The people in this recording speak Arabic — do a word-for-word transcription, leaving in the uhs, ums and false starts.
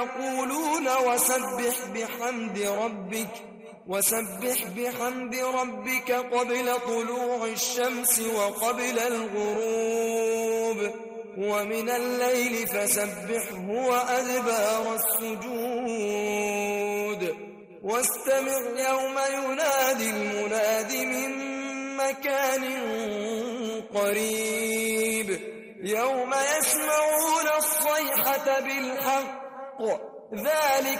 يقولون وسبح بحمد ربك وسبح بحمد ربك قبل طلوع الشمس وقبل الغروب ومن الليل فسبحه وأدبار السجود واستمع يوم ينادي المناد من مكان قريب يوم يسمعون الصيحة بالحق ذلك